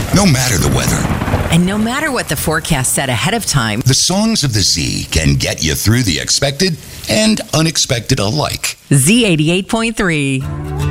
No matter the weather, And no matter what the forecast said ahead of time, the songs of the Z can get you through the expected and unexpected alike. Z88.3.